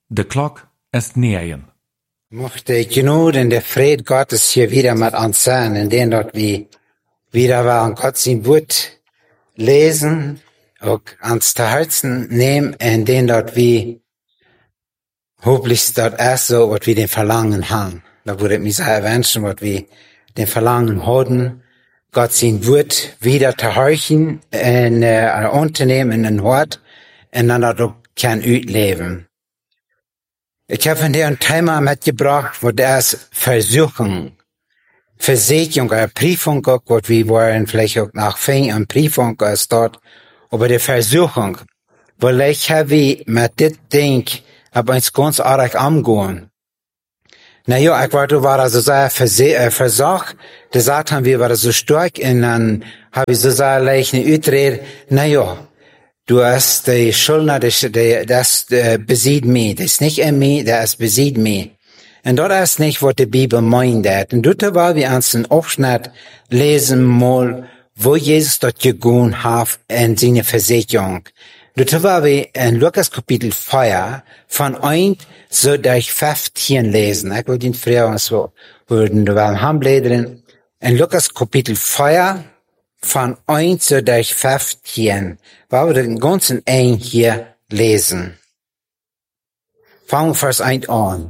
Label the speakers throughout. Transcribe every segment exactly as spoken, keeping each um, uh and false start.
Speaker 1: De klok is negen.
Speaker 2: Mochte genoeg in de vrede Gottes hier wieder mit uns sein, indem dat wir wieder waren Gott sein Wort lesen, auch ans zu Herzen nehmen, indem dat wir hoffentlich dat erst so, was wir den Verlangen haben. Da würde ich mich sehr wünschen, was wir den Verlangen haben, Gott sein Wort wieder zu horchen, in äh, unternehmen in den Hort, und dann dat auch kann uitleben. Ich habe von dir ein Thema mitgebracht, wo das Versuchung, Versuchung, eine Prüfung, auch, was wir wollen, vielleicht auch nach Fing eine Prüfung ist dort, aber die Versuchung, weil ich habe mit dit Ding, hab uns ganz arg angehen. Na ja, ich war, du war also sehr versucht, der Satan, wir waren so stark, und dann habe ich so sehr leicht eine Utred, na ja, du hast die Schuldner, das, das äh, besieht mich. Das ist nicht in mir, das besieht mich. Und das ist nicht, was die Bibel meint. Und dort war wir uns einen Abschnitt lesen mal, wo Jesus dort gegangen hat in seine Versicherung. Dort war wir in Lukas Kapitel vier von eins so durch fünfzehn lesen. Ich wollte ihn früher so würden, du warst am Blättern. In Lukas Kapitel vier von eins so durch fünfzehn. Weil wir den ganzen ein hier lesen. Fangen Vers eins an.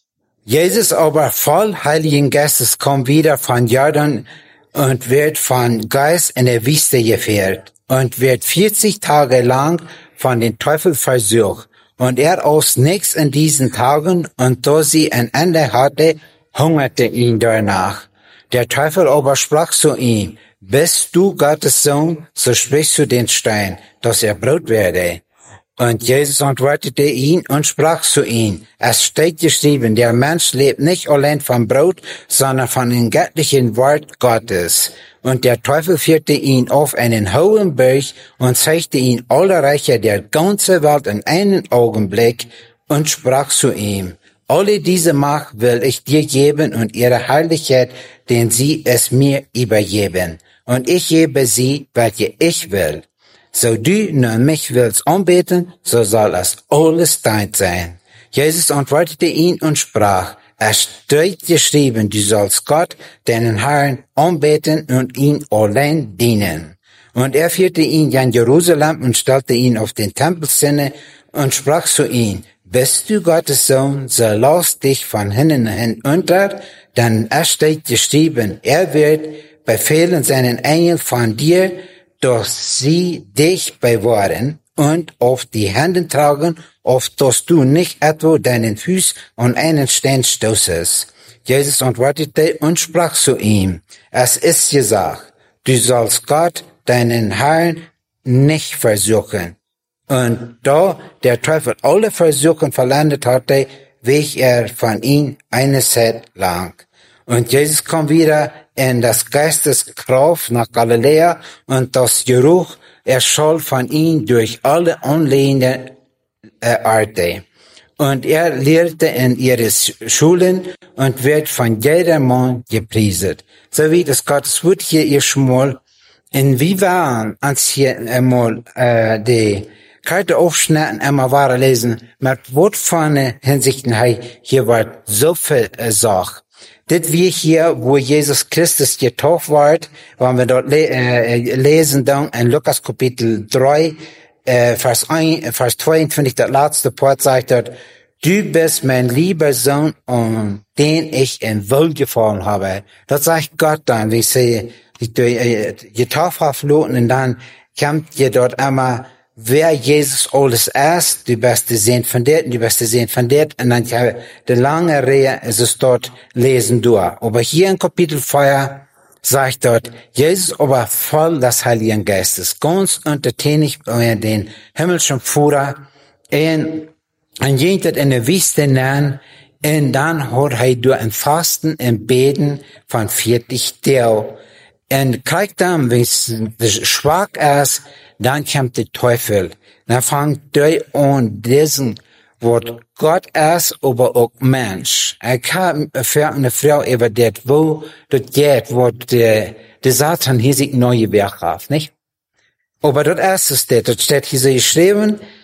Speaker 2: Jesus aber voll Heiligen Geistes kommt wieder von Jordan und wird von Geist in der Wüste geführt und wird vierzig Tage lang von den Teufel versucht. Und er aus nichts in diesen Tagen, und da sie ein Ende hatte, hungerte ihn danach. Der Teufel aber sprach zu ihm: Bist du Gottes Sohn, so sprichst du den Stein, dass er Brot werde. Und Jesus antwortete ihn und sprach zu ihm: Es steht geschrieben, der Mensch lebt nicht allein vom Brot, sondern von dem göttlichen Wort Gottes. Und der Teufel führte ihn auf einen hohen Berg und zeigte ihm alle Reiche der ganzen Welt in einen Augenblick und sprach zu ihm: Alle diese Macht will ich dir geben und ihre Herrlichkeit, denn sie es mir übergeben. Und ich gebe sie, welche ich will. So du nur mich willst anbeten, so soll es alles dein sein. Jesus antwortete ihn und sprach: Es steht geschrieben, du sollst Gott, deinen Herrn, anbeten und ihn allein dienen. Und er führte ihn in Jerusalem und stellte ihn auf den Tempelzinne und sprach zu ihm: Bist du Gottes Sohn, so lass dich von hinnen hinunter, denn es steht geschrieben, er wird befehlen seinen Engel von dir, dass sie dich bewahren und auf die Hände tragen, auf dass du nicht etwa deinen Fuß an einen Stein stoßest. Jesus antwortete und sprach zu ihm: Es ist gesagt, du sollst Gott, deinen Herrn, nicht versuchen. Und da der Teufel alle Versuchen verlandet hatte, wich er von ihm eine Zeit lang. Und Jesus kam wieder in das Geisteskraft nach Galiläa, und das Geruch erscholl von ihm durch alle anliegenden äh, Orte. Und er lehrte in ihre Schulen und wird von jedermann gepriesen. So wie das Gottes Wort hier ist schon mal, in wie waren uns hier einmal äh, die Karte aufschneiden, einmal wahre lesen, mit Wort von Hinsichten hier war so viel äh, Sache. Das wir hier, wo Jesus Christus getauft wird, wenn wir dort le äh, lesen dann in Lukas Kapitel drei, äh, Vers eins, Vers zweiundzwanzig, das letzte Part sagt dort: Du bist mein lieber Sohn, um den ich in Wohlgefallen habe. Das sagt Gott dann, wie sie äh, getauft haben, und dann kommt ihr dort einmal, wer Jesus alles ist, die beste sehen von der, die beste sehen von der, und dann kann die lange Reihe ist es dort lesen durch. Aber hier in Kapitel vier sagt dort, Jesus aber voll des Heiligen Geistes, ganz untertänig bei den himmlischen Führer, und und jentet in der Wüste nahen, und dann hat er durch ein Fasten und Beten von vierzig Tagen. Und kriegt dann, wenn es schwach ist, dann kommt der Teufel. Dann fängt er an, diesen, was Gott ist, aber auch Mensch. Er kann für eine Frau über das, wo das geht, wo der, der Satan hier sich neue Werk hat, nicht? Aber das ist es, das steht hier so geschrieben,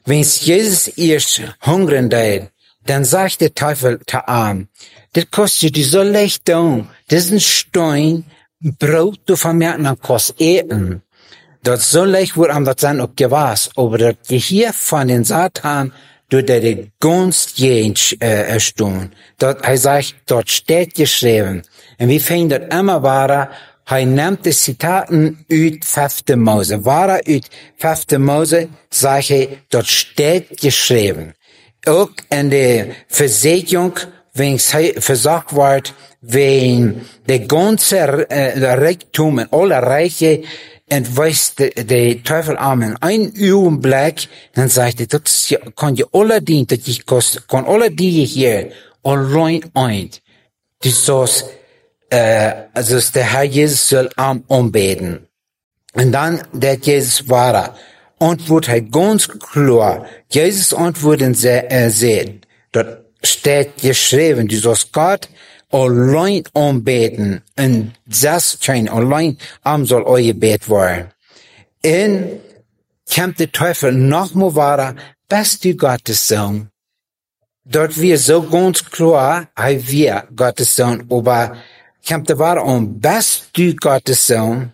Speaker 2: Wenn's Jesus erst hungern deed, dann sagt der Teufel zu ihm, das kostet dir so leicht tun, diesen Stein, Brot du vermerken, dann kost eten. Das so leicht wird ihm das dann auch gewaß, aber das Gehirn von den Satan, durch die Gunst jens äh, stehen. Dort, er sagt, dort steht geschrieben. Und wir finden das immer wahrer, er nimmt die Zitaten uit fünfte Mose. Wahrer uit fünfte Mose, sagt er, dort steht geschrieben. Auch in der Versicherung, wenn es versagt wird, wenn der ganze äh, Reichtum und alle Reiche entweist der de Teufel an in ein Augenblick, dann sagt er, das kann je alle dienen, das ich kost, kann alle die hier allein ein. Das ist, äh, also der Herr Jesus soll am anbeten. Und dann, der Jesus war, antwortet er ganz klar. Jesus antwortet äh, sehen, dort steht geschrieben, du sollst Gott allein anbeten, und das scheint allein am soll euer Gebet werden. Und kommt der Teufel nochmal weiter, bist du Gottes Sohn? Dort wir so ganz klar, er wir Gottes Sohn, aber kommt der weiter an, bist du Gottes Sohn?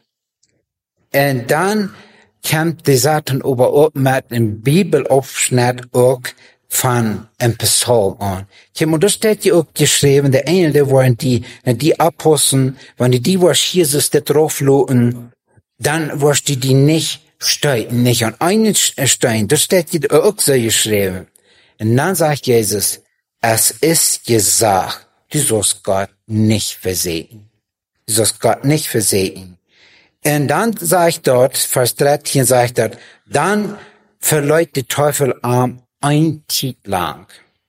Speaker 2: Und dann kommt der Satan aber auch mit einem Bibelaufschnitt auch von einem Psalm an. Und da steht ja auch geschrieben, der Engel, der waren die, die Aposteln, wenn die, die was Jesus da drauf loten, dann was die, die nicht steuern, nicht an einen Stein. Da steht ja auch so geschrieben. Und dann sagt Jesus, es ist gesagt, du sollst Gott nicht versehen. Du sollst Gott nicht versehen. Und dann sagt dort, Vers dreizehn sagt dort, dann verleiht der Teufel am ein Zeit lang.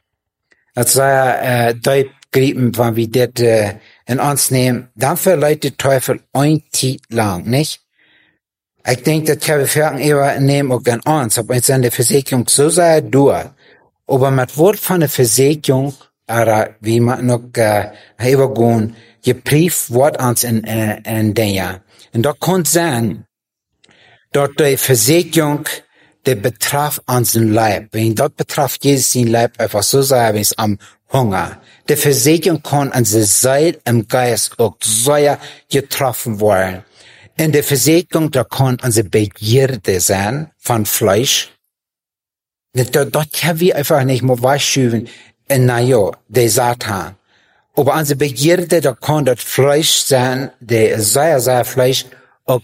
Speaker 2: Das sei äh, Deut grieben, wenn wir das äh, in uns nehmen, dann verleiht der Teufel ein Zeit lang, nicht? Ich denke, das kann wir fragen, eher nehmen auch an uns, ob uns an der Versicherung so sei durch. Aber mit Wort von der Versicherung, oder wie man noch äh, übergehen, geprieft wird uns in, in, in den Jahr. Und da kann sein, dort die Versicherung, der betraf unseren Leib. Wenn dort betraf Jesus sein Leib einfach so sei, wie es am Hunger. Die Versicherung kann unsere Seele im Geist auch sehr getroffen werden. In der Versicherung, da kann unsere Begierde sein von Fleisch. Dort, dort können wir einfach nicht mehr wegschieben, na ja, der Satan. Aber unsere Begierde, da kann das Fleisch sein, der sehr, sehr Fleisch, auch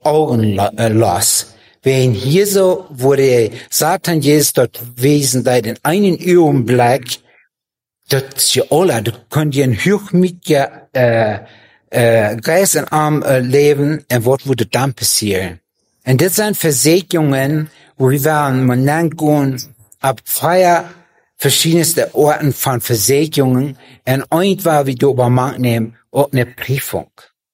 Speaker 2: augenlos. Wenn hier so, wo der Satan Jesus dort gewesen sei, in einen Augenblick, dort ist ja alle, du könnt ja ein hochmütiger, äh, äh, Geist in Arm äh, leben, und was würde dann passieren? Und das sind Versicherungen, wo wir werden, man nennt gehen, ab freier, verschiedenste Orten von Versicherungen, und irgendwann, wie du über Mann nehmen, auch eine Prüfung.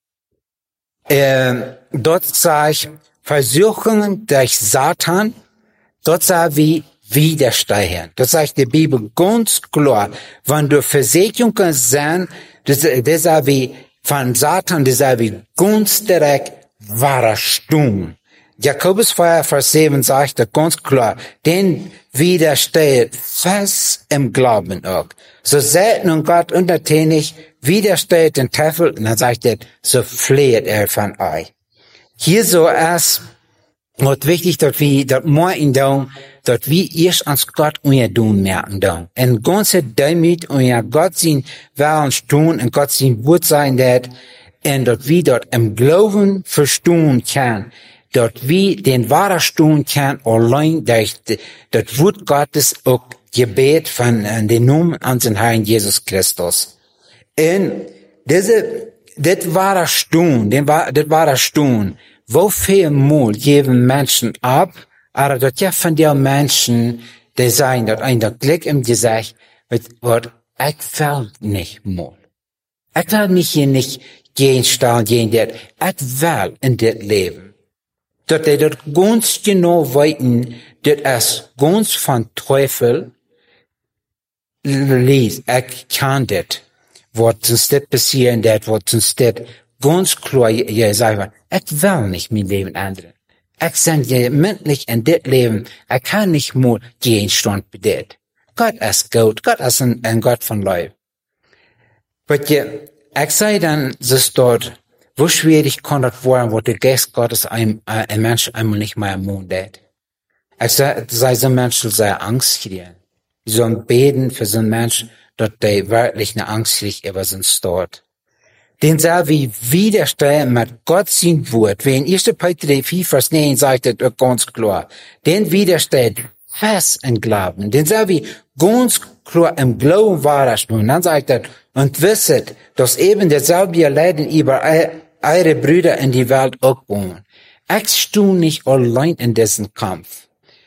Speaker 2: Äh, dort sage ich, Versuchungen durch Satan, dort sah wie widerstehen. Das sagt die Bibel ganz klar. Wenn du Versicherungen sehen, das, das sah wie von Satan, das sah wie ganz direkt wahrer Sturm. Jakobus vier, Vers sieben sagt er ganz klar, den widersteht fest im Glauben auch. So selten und Gott untertänig widersteht den Teufel, und dann sagt er, so fleht er von euch. Hier so ist, wird wichtig, dass wir, dass wir in dem, dass wir erst ans Gott unser tun merken da. Und ganze Demut unser Gott sein wollen tun und Gott sein Wort sein wird, und dass wir dort im Glauben verstehen können, dass wir den wahren tun können, allein durch das Wort Gottes auch Gebet von äh, den Namen an den Herrn Jesus Christus. Und diese, das wahre Stun, das wahre Stun, wo viel Mal geben Menschen ab, aber das ja von den Menschen, die sagen, dass ein das Glück im Gesicht wird, ich will nicht mal. Ich will mich hier nicht gehen, stehen, gehen, das, ich will in das Leben. Dass die das ganz genau weiten, das ist ganz von Teufel, liest, ich kann das. Was uns das passieren, das, was uns das ganz klar, ja, sagen wir, ich will nicht mein Leben ändern. ich sage gemütlich in dit Leben, ich kann nicht mehr Gegenstand bei dit. Gott ist gut, Gott ist ein, ein Gott von Leib. Aber je, ich sage dann, es dort, wo schwierig kann das werden, wo der Geist Gottes ein, ein Mensch einmal nicht mehr im Mund hat. Ich sage, so ein Mensch soll seine Angst kriegen. Wir sollen beten für so einen Mensch, dass der wirklich eine Angst kriegt über so einen Stort. Den soll wie widerstehen mit Gott sein Wort. Wie in erster Petrus vier, Vers neun sagt es ganz klar. Den widersteht fest im Glauben. Den soll wie ganz klar im Glauben wahrstehen. Dann sagt er, und wisset, dass eben derselbe Leiden über eure Brüder in die Welt auch wohnen. Ich stehe nicht allein in diesem Kampf.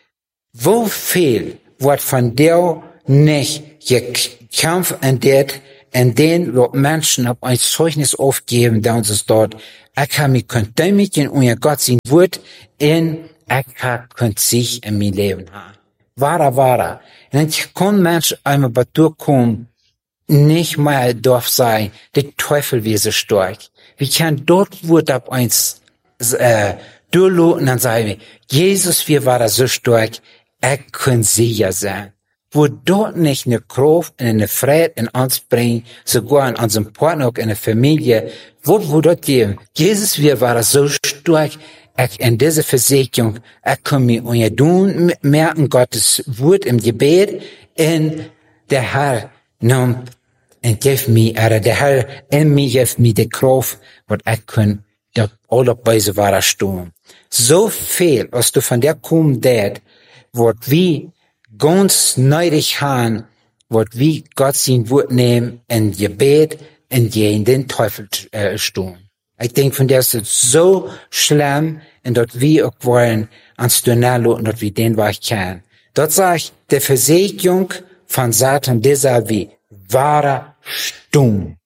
Speaker 2: Wo viel wird von dir nicht gekämpft in der, in den Menschen auf ein Zeugnis aufgeben, da uns es dort, ich habe mich kontaminiert und Gott sein Wort in, ich habe sich in mein Leben haben. Wahre, wahre. Und ich kann Menschen einmal bei durchkommen, nicht mehr darf sein, der Teufel wie so stark. Wir können dort Wort ab eins, äh, durchloten und dann sagen wir, Jesus, wir waren so stark, er kann sicher sein. Wo dort nicht eine Kraft und eine Freude in uns bringen, sogar in unserem Partner, in der Familie, wo, wo dort geben. Jesus, wir waren so stark, ich, in dieser Versicherung, ich kann mir untertun, merken Gottes Wort im Gebet, in der Herr nimmt und gibt mir, oder der Herr in mir gibt mir die Kraft, was ich kann, dort alle Beise war stehen. So viel, als du von der kommst, dort, wird wie ganz neidig haben, wird wie Gott sein Wort nehmen, in Gebet, in den Teufel äh, stehen. Ich denke, von der ist es so schlimm, und dort wir auch wollen, ans Donalo, und dort wir den was kennen. Dort sage ich, der Versicherung von Satan, dieser wie wahrer Stumm.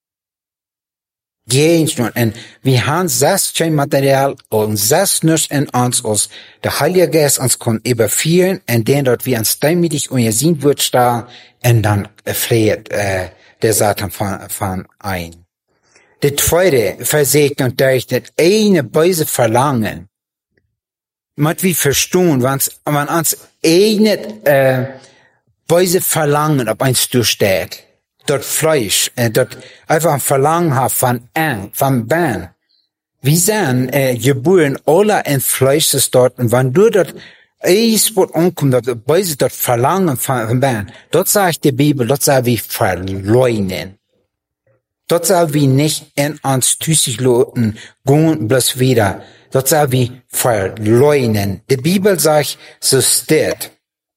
Speaker 2: Gegenstand. Und wir haben das kein Material und das nicht in uns aus. Der Heilige Geist uns kann überführen, und den dort wir uns demütig und ihr sehen wird stehen, und dann flieht äh, der Satan von, von ein. Die zweite Versicherung durch das eine böse Verlangen, mit wie verstehen, wenn man uns eine äh, böse Verlangen auf uns durchsteht. Dort Fleisch, äh, dort einfach ein Verlangen hat von Ang, von Ben. Wie sind äh, geboren alle in Fleisch ist dort, und wenn du dort eins wird ankommt, dort böse dort Verlangen von, von Ben, dort sagt die Bibel, dort soll wir verleugnen. Dort soll wir nicht in uns tüßig loten, gehen bloß wieder. Dort soll wir verleugnen. Die Bibel sagt, so steht,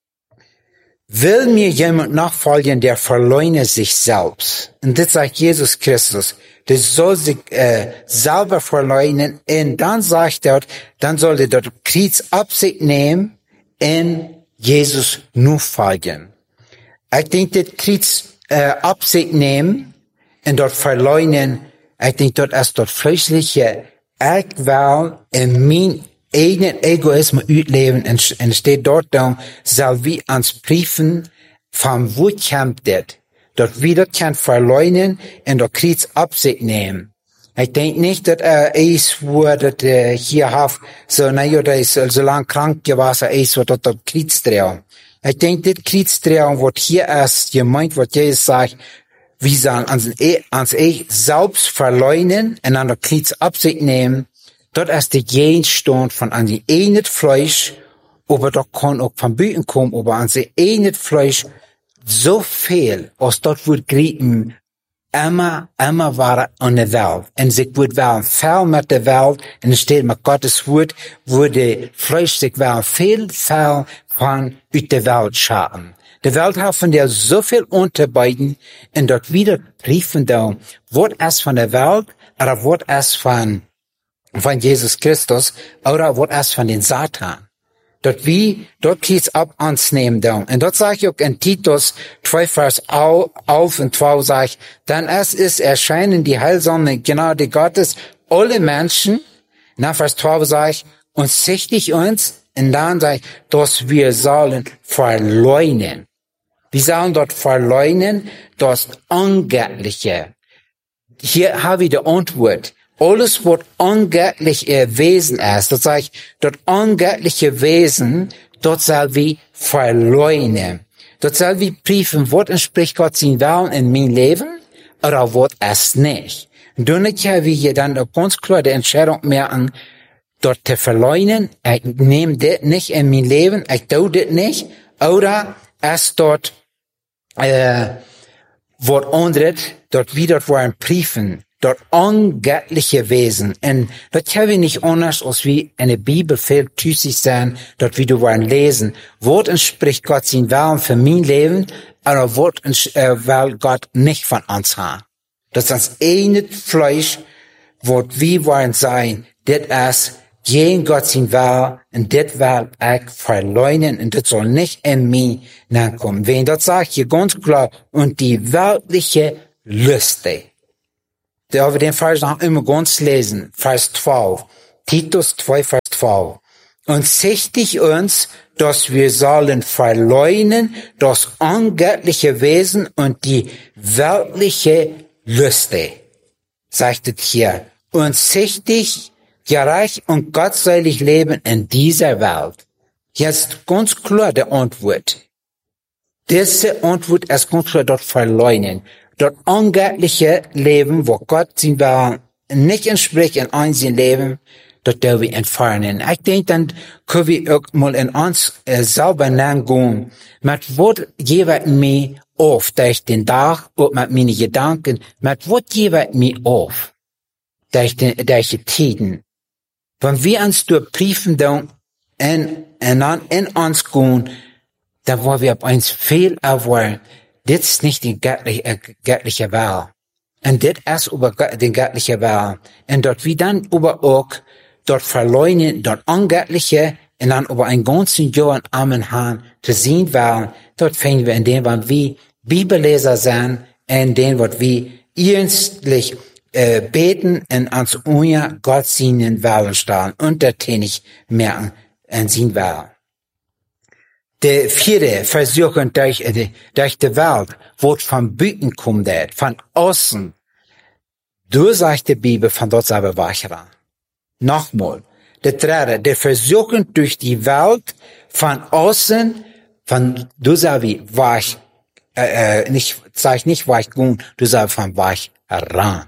Speaker 2: will mir jemand nachfolgen, der verleugne sich selbst. Und das sagt Jesus Christus. Der soll sich äh, selber verleugnen. Und dann sagt er, dann soll er dort Kriegsabsicht nehmen und Jesus nur folgen. Ich denke, das Kriegsabsicht äh, nehmen und dort verleugnen, ich denke, dort ist dort fleischliche, ich will in mein eigenen Egoismus utleben, und steht dort dann, soll wie ans Briefen, von wo kommt das? Dort wieder kann verleugnen und dort Kriegsabsicht nehmen. Ich denke nicht, dass er ist, wo das äh, hier hat, so, na ja, der ist so lang krank gewesen, ist, wo dort dort Kriegsdrehung. Ich denke, das Kriegsdrehung, was hier ist, gemeint, was Jesus sagt, wir sollen ans, ans Ich selbst verleugnen und an der Kriegsabsicht nehmen. Dort ist der Gegenstand von an die eine Fleisch, aber dort kann auch von Büten kommen, aber an die eine Fleisch so viel, als dort wird grieben, immer, immer war an der Welt. Und sich wird werden viel mit der Welt, und es steht mit Gottes Wort, wurde Fleisch sich werden viel, viel von ut der Welt schauen. Die Welt hat von der so viel unterbeiden, und dort wieder briefen da, was ist von der Welt, oder was ist von von Jesus Christus, oder was ist von den Satan. Dort wie, dort geht's ab ans Nehmen da. Und dort sage ich auch in Titus zwei Vers auf und zwei sage ich, dann es ist erscheinen die heilsame Gnade Gottes, alle Menschen, nach Vers zwölf sage ich, und sichtig uns, und dann sage ich, dass wir sollen verleugnen. Wir sollen dort verleugnen, das Ungöttliche. Hier habe ich die Antwort. alles, was ungöttlich ihr Wesen ist, das sage ich, dort ungöttliche Wesen, dort soll wir verleugnen. Dort soll wir prüfen, was entspricht Gott sein Willen in mein Leben, oder was es nicht. Und dann können wir dann ganz klar die Entscheidung machen, dort zu verleugnen, ich nehme das nicht in mein Leben, ich tue das nicht, oder es dort, äh, was anderes, dort wieder wollen prüfen, dort ungöttliche Wesen. Und das können wir nicht anders, als wie in der Bibel viel tüßig sein, dort wieder wollen lesen. Was entspricht Gott sein Willen für mein Leben, oder was äh, will Gott nicht von uns haben. Das ist das eine Fleisch, was wir wollen sein, das ist gegen Gott sein Willen, und das will ich verleugnen, und das soll nicht in mich nachkommen. Wenn das sagt hier ganz klar, und die weltliche Lüste. Da wir den Vers noch immer ganz lesen, Vers zwölf, Titus zwei, Vers zwölf. Und sichtig uns, dass wir sollen verleugnen das ungöttliche Wesen und die weltliche Lüste. Sagt es hier. Und sichtig, gerecht und gottselig leben in dieser Welt. Jetzt ganz klar die Antwort. Diese Antwort ist ganz klar dort verleugnen. Dort ungöttliche Leben, wo Gott sein Willen nicht entspricht in unserem Leben, dort dürfen wir entfernen. Ich denke, dann können wir auch mal in uns äh, selber nachgehen. Mit was gebe mir auf durch den Tag und mit meinen Gedanken, mit was gebe mir auf durch die, durch die Tiden. Wenn wir uns durchprüfen, dann in, in, in uns gehen, dann wollen wir ab uns viel erwarten. Das ist nicht die göttliche, äh, göttliche Wahl. Und das ist über den göttliche Wahl. Und dort wir dann über auch, dort verleugnen, dort ungöttliche, und dann über ein ganzes Jahr in Amen haben, zu sehen wollen, dort finden wir in dem, was wir Bibelleser sind, in dem, was wir ernstlich äh, beten und ans Unja Gott seinen Willen stellen und das nicht merken in seinen Willen. Der vierte Versuchung durch, äh, durch die Welt, wo von Büten kommt, von außen. Du sagst die Bibel von dort selber wachran. Nochmal. Der dritte, der Versuchung durch die Welt von außen, von du sagst wach, äh, äh, nicht, sag ich nicht wach gut, du sagst von wach ran.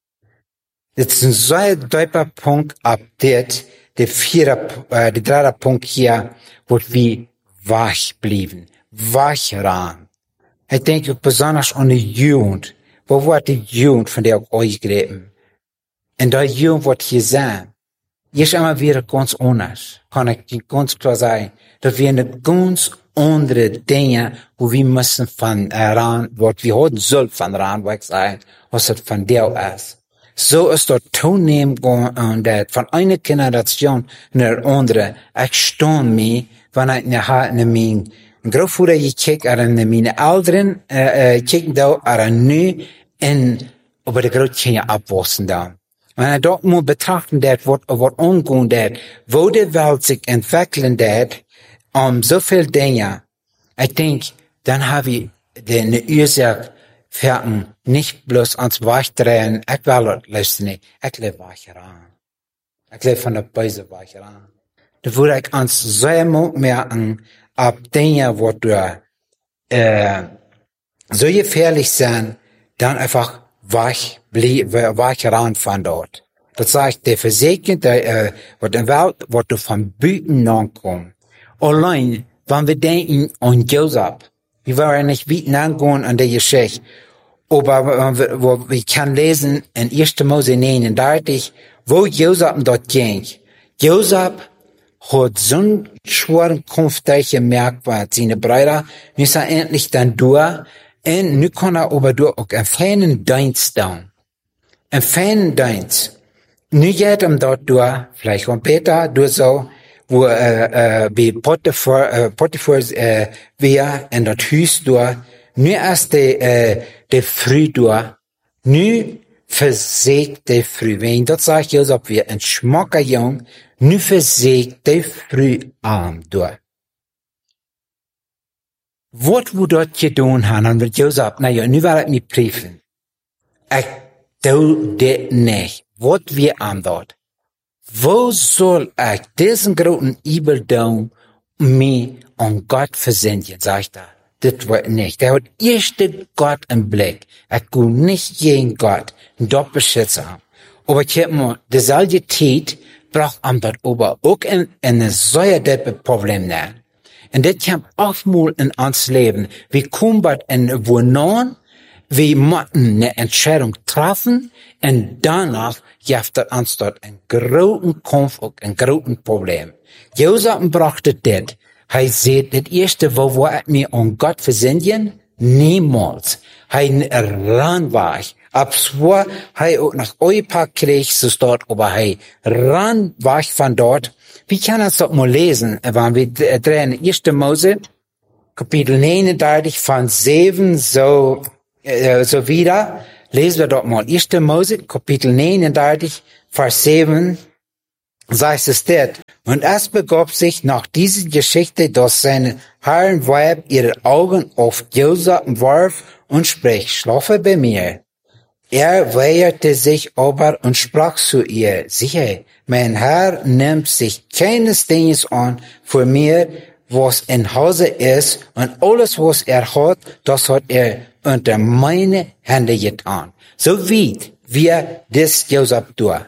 Speaker 2: Das ist ein sehr deutlicher Punkt ab det, der vierte, äh, der dritte Punkt hier, wo wir wach blieben, wach ran. Ich denke besonders an die Jugend. Wo wird die Jugend von der ich euch reden? Und die Jugend wird hier sein. Jetzt einmal wieder ganz anders. Kann ich ganz klar sagen, dass wir eine ganz andere Dinge, wo wir müssen von ran, was wir heute soll von ran weg sein, was es von der ist. So ist dort zunehmend gegangen, von einer Generation in der andere. Ich staune mich, wenn ich nachher in mein Großvater gekickt, oder in meine Eltern, äh, äh, kicken da, oder nu, in, über die Großkinder abwachsen da. Wenn ich dort mal betrachten dat, was, was umgehen dat, wo die Welt sich entwickeln dat, um so viel Dinge, ich denke, dann habe ich die Ursache für nicht bloß ans Weichdrehen, ich will das nicht, ich lebe weich ran. Ich lebe von der Böse weich ran. Da würde ich uns sehr merken, ab Dinge, wo du, äh, so gefährlich sind, dann einfach weich, weich ran von dort. Das heißt, der Versegnet, der, äh, wird in der Welt, wo du von Büten nachkommst. Allein, wenn wir denken an Joseph, wir wollen nicht Büten angehen an der Geschichte, aber äh, wo wir können lesen in erster Mose neununddreißig, wo Joseph dort ging. Joseph hat so einen schweren Kampf durchgemerkt, weil seine Brüder müssen endlich dann durch, und nu kann er aber durch auch einen feinen Dienst tun. Einen feinen Dienst. Nu geht ihm dort durch, vielleicht auch Peter, durch so, wo, äh, äh, bei Potiphar, äh, Potiphar, äh, wir in das Haus durch, nu erst der, äh, der Früh durch, nu versägt der Früh. Wenn das sagt, Joseph, wir ein schmacker Jung, nu versägt der Früh arm durch. Was wir dort getan haben, wird Joseph, na ja, nu will ich mich prüfen. Ich tu das nicht. was wir am dort? Wo soll ich diesen großen Übel tun, mich an Gott versenden, sagt er. Das wird nicht. Er hat erste Gott im Blick. Er kann nicht jeden Gott dort beschützen haben. Aber ich hab mir, dieselbe Zeit braucht am dort aber auch ein, ein sehr Problem nehmen. Und das kommt auch mal in uns Leben. Wir kommen bei in Wohnung, wir müssen eine Entscheidung treffen, und danach gibt es uns dort einen großen Kampf und ein großes Problem. Josef brachte das. Er sagt, das erste, wo wir mir an Gott versenden, niemals. Er ran war ich. Ab zwar, er auch nach Eupa kriegt, so dort, aber er ran war ich von dort. Wir können das doch mal lesen, wenn wir drehen, erste Mose, Kapitel neununddreißig von sieben, so, äh, so wieder. Lesen wir doch mal. erste Mose, Kapitel neununddreißig, Vers sieben, sagt es dort. Und es begab sich nach dieser Geschichte, dass seine Herren Weib ihre Augen auf Josef warf und sprach, schlafe bei mir. Er weigerte sich aber und sprach zu ihr, siehe, mein Herr nimmt sich keines Dinges an für mir, was in Hause ist, und alles, was er hat, das hat er unter meine Hände getan. So wie wir das Josef tun.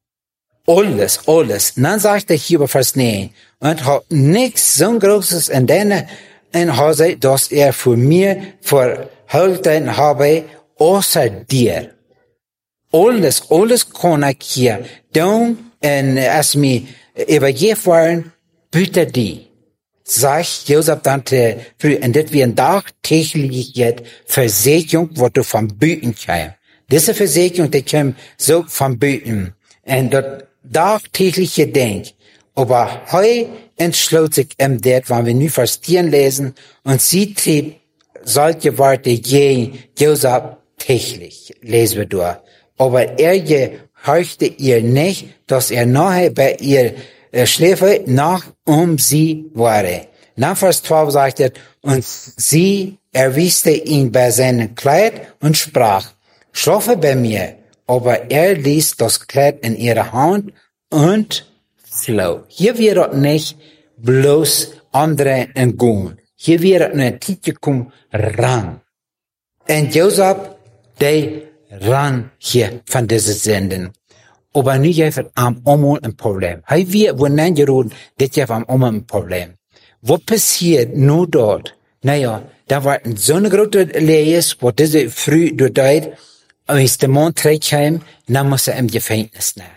Speaker 2: Alles, alles. Und dann sagt er hier über Vers neun, und hat nichts so Großes in deiner in Hause, dass er für mir verhalten habe, außer dir. Alles, alles kann ich hier tun, und als mir übergeben waren, bitte die. Sagt Josef dann früh, und das wie ein tagtägliche Versicherung, wo du vom Büten kam. Diese Versicherung, die kommt so vom Büten. Und das tagtägliche Denk. Aber heu entschloss sich ihm das, wenn wir nicht verstehen lesen, und sie trieb solche Worte je Josef täglich, lesen wir durch. Aber er gehorchte ihr nicht, dass er nachher bei ihr äh, schläfe, nach um sie war. Nach Vers zwölf sagt er, und sie erwischte ihn bei seinem Kleid und sprach, schlafe bei mir. Aber er ließ das Kleid in ihre Hand und floh. Hier wird nicht bloß andere entgehen. Hier wird eine Titel ran. Und Josef, der ran hier von dieser Senden. Aber nicht einfach am Omol ein Problem. Hey, wir wollen gerufen, das ist am Omol ein Problem. Was passiert nur dort? Naja, da war so eine große Leere, wo diese früh dort als der Mond trägt heim, dann muss er im Gefängnis nehmen.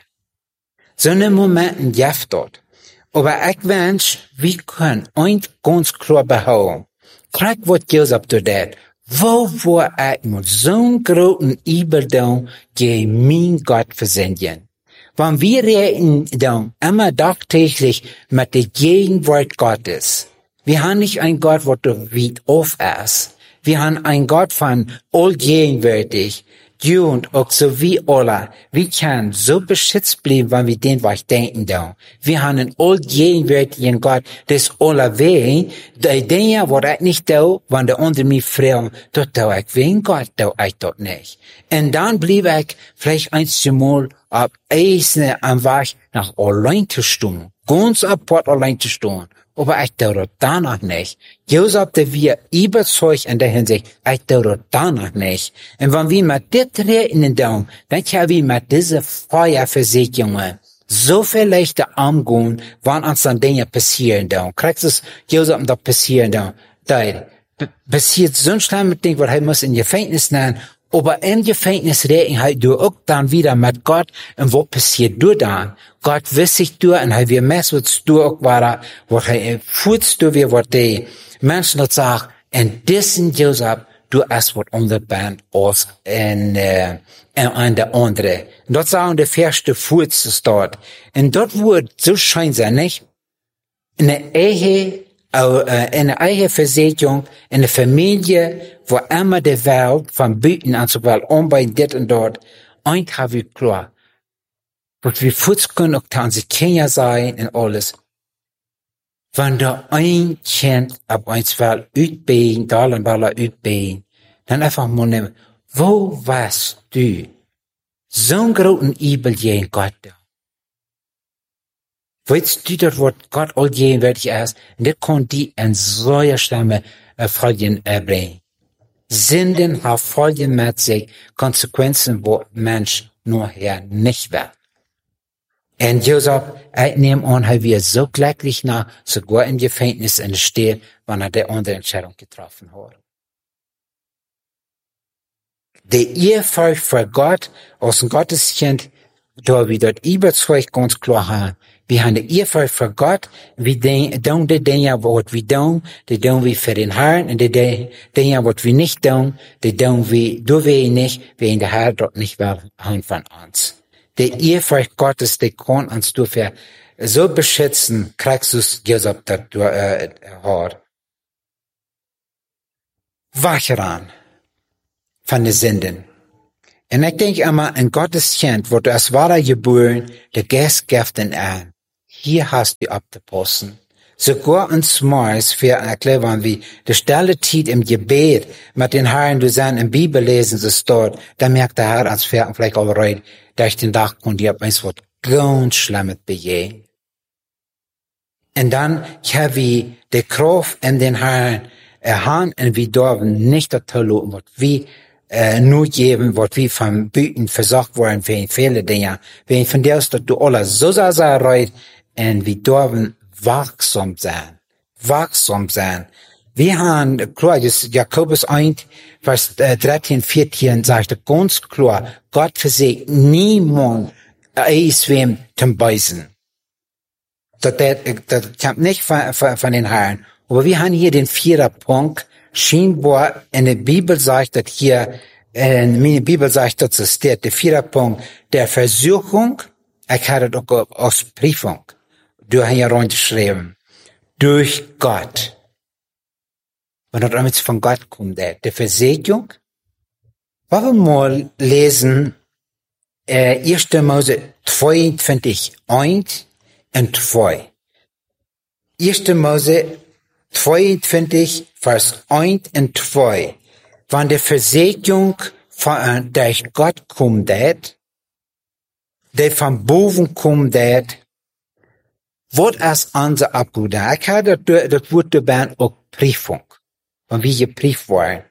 Speaker 2: So eine Momente gibt dort. Aber ich wünsche, wir können eins ganz klar behaupten. Krieg, was Josef dort hat. Wo war ich mit so einem großen Überdauer gegen mein Gott versenden? Wenn wir reden dann immer tagtäglich mit der Gegenwart Gottes. Wir haben nicht einen Gott, der weit auf ist. Wir haben einen Gott von allgegenwärtig. Du und auch so wie alle, wir können so beschützt bleiben, wenn wir den was denken da. Wir haben einen allgegenwärtigen Gott, das alle wehen, der Dinge, wo ich nicht da, wenn der andere mich fragen, dort da ich wegen Gott, da ich dort nicht. Und dann blieb ich vielleicht einmal ab Eisen am Weg nach allein zu stehen, ganz apart allein zu stehen. Aber ich dauert danach nicht. Josef, der wir überzeugt in der Hinsicht, ich dauert danach nicht. Und wenn wir mit das reden, dann, dann können wir mit dieser Feuerversicherung so viel leichter umgehen, wenn uns dann Dinge passieren, dann. Kriegst es Josef, da passieren, dann. Da passiert so ein schlimmes Ding, was er muss in Gefängnis nehmen. Aber im Gefängnis reden halt du auch dann wieder mit Gott, und was passiert du dann? Gott wiss sich du, und er wir mess, was du auch war, was er futzt du, wie was die Menschen das sagen, und diesen Josef, du hast was unser Band aus, und, äh, und der andere. Und dort sagen die erste futzt dort. Und dort wurde so schein sein, nicht? Eine Ehe, eine eigene Versicherung, eine Familie, wo immer der Welt von Büten an so viel umbein, dit und dort, eins habe ich klar. Was wir futz können, auch kann sie Kinder sein und alles. Wenn da ein Kind ab eins will utbeen, da und da utbeen, dann einfach mal nehmen, wo warst du? zo'n groten Ibel je Gott da. Weißt du, dat wat Gott al je wirklich ist, und das kon die in solcher Stimme äh, Folgen erbringen. Sünden haben Folgen mit sich, Konsequenzen, wo Mensch nur her nicht will. Und Josef, ich nehme an, er wird so glücklich nach, sogar im Gefängnis in der Stille, wenn er die andere Entscheidung getroffen hat. Die Ehrfurcht für Gott, als ein Gotteskind, da wir dort überzeugt ganz klar haben, wir haben die Ehrfurcht für Gott, wir tun die Dinge, was wir tun, die tun wir für den Herrn, und die Dinge, was wir nicht tun, die tun wir, tun wir nicht, wenn der Herr dort nicht will, haben von uns. Die Ehrfurcht Gottes, die kann uns dafür so beschützen, kriegst du Josef dort, äh, hat. Wache ran von den Sünden. Und ich denke immer, ein Gotteskind, wo du als wahrer geboren, der Geist gibt ihn an. Hier hast du abzupassen. Sogar uns Morgens für erklären, wie die stille Zeit im Gebet mit den Herren, du sein im Bibel lesen, so dort, da merkt der Herr ans Pferd vielleicht auch rein, durch den Tag kommt, die hab eins was ganz Schlimmes begehen. Und dann habe ich die Kraft in den Herren erhaben, und wir dürfen nicht dazu lassen, was wir äh, nur geben, was wir vom Büten versorgt worden für viele Dinge. Wenn von dir ist, dass du alles so sehr, sehr reut, und wir dürfen wachsam sein. Wachsam sein. Wir haben, klar, das Jakobus eins, Vers dreizehn, vierzehn, sagt ganz klar, Gott versiegt niemand, ist wem zum Beißen. Das, das, das kommt nicht von, von, von den Herren. Aber wir haben hier den vierten Punkt, scheinbar in der Bibel sagt, dass hier, in meiner Bibel sagt, dass es steht, der vierte Punkt, der Versuchung, ich hatte das auch als Prüfung, du hast ja reingeschrieben, durch Gott. Und das damit von Gott kommt, der, der Versegnung. Wollen wir mal lesen, äh, erster Mose zweiundzwanzig, eins und zwei. erster Mose zweiundzwanzig, Vers eins und zwei. Wenn die Versegnung von, durch Gott kommt, der von Boven kommt, wird es unser Abgut. Ich habe das, das Wort dabei auch Prüfung. Wenn wir geprüft werden.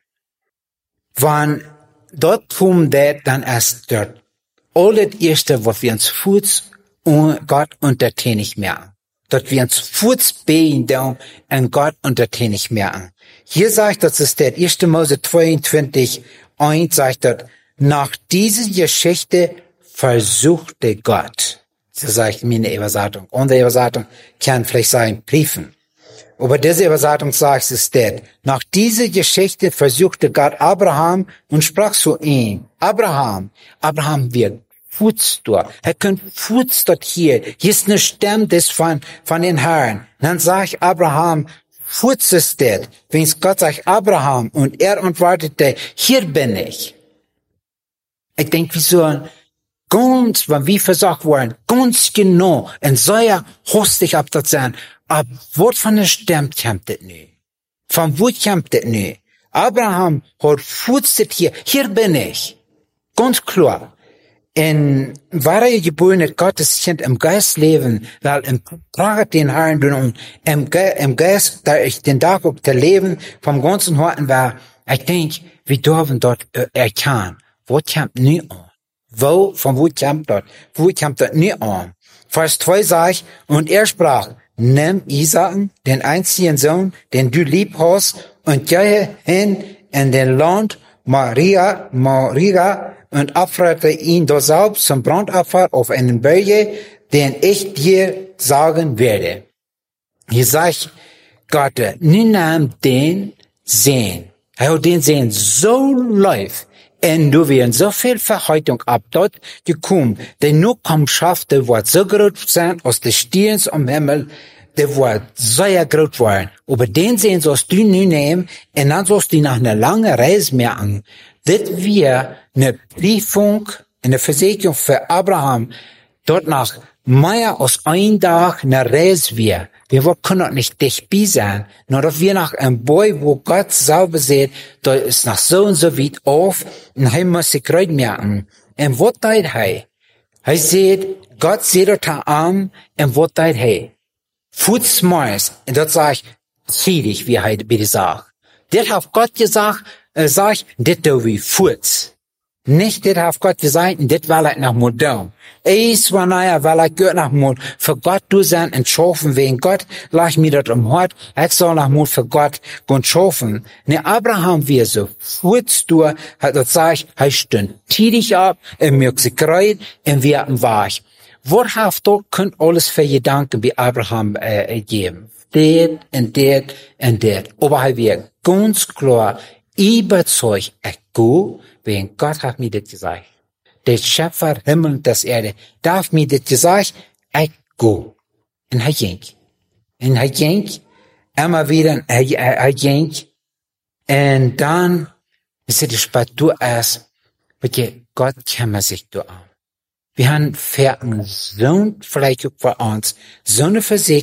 Speaker 2: Wenn dort kommt, dann ist dort alles Erste, was wir uns Fuß und Gott untertänig merken. Dort wir uns Fuß beten und Gott untertänig merken. Hier sagt das ist der erster Mose zweiundzwanzig, eins sagt dort, nach dieser Geschichte versuchte Gott. So sagt meine Übersetzung. Unsere Übersetzung kann vielleicht sein Briefen. Aber diese Übersetzung sagt es das. Nach dieser Geschichte versuchte Gott Abraham und sprach zu ihm. Abraham, Abraham wird Fuß dort. Er könnte Fuß dort hier. Hier ist eine Stimme des von, von den Herren. Dann sagt Abraham, Fuß ist das. Wenn Gott sagt Abraham und er antwortete, hier bin ich. Ich denke, wie so ein ganz, wenn wir versorgt worden, ganz genau, und so ja hostig ab das sein, ab Wort von der Stimme kommt das nicht. Von wo kommt das nicht? Abraham hat futzet hier, hier bin ich. Ganz klar. In wahre geborene Gotteskind im Geist leben, weil im Trage den Herrn und im, Ge im Geist, da ich den Tag auf der Leben vom ganzen Horten war, ich denke, wir dürfen dort äh, erkennen, wo kommt nicht an. Wo, von wo kommt dort? Wo kommt das nicht an? Vers zwei sagt, und er sprach, nimm Isaak, den einzigen Sohn, den du lieb hast, und gehe hin in den Land Maria, Maria, und opferte ihn dort selbst zum Brandopfer auf einen Berge, den ich dir sagen werde. Hier sagt Gott, nun nahm den Sehen. Er hat den Sehen so läuft, und du wirst so viel Verheitung ab dort gekommen, denn nur kommt schafft, der wird so groß sein, aus des Stierens am Himmel, der wird sehr groß werden. Aber den Sehen sollst du nun nehmen, und dann sollst du nach einer langen Reise merken, das wir eine Prüfung, eine Versicherung für Abraham, dort nach mehr als ein Tag eine Reise wir. Wir können nicht dicht bei sein, nur dass wir nach einem Boy, wo Gott selber sieht, da ist nach so und so weit auf, und er muss sich gerade merken. En wat deed hij? Hij zei, God zette het aan, en wat deed hij? Voetsmais, en dat zeg zielig, wie hij bij de zag. Dit heeft God gezegd, er sagt, dit doen we voets. Nicht, dit heeft God gezegd, en dit wil ik nog moet doen. Eens wanneer wil ik ook nog moet voor God doen zijn en schaffen wegen God, lag mir dat om hart, ik zal nog moet voor God gaan schaffen. Ne Abraham weer zo voets door, hat dat sagt, hij stond tidig op, en mögt zich kruid, en weer een weg. Wat heeft dat kunt alles voor je danken bij Abraham äh, geben? Dit en dit en dit. Aber hij weer ganz klar überzeugt, ik go, wegen Gott hat mir das gesagt. Der Schöpfer Himmel und das Erde darf mir das gesagt, ich go. Und er ging. Und er ging, immer wieder, und er, er, er ging. Und dann ist es spät du erst, weil Gott kümmert sich du an. Wir haben Pferden, so vielleicht auch für uns, so eine Versicherung,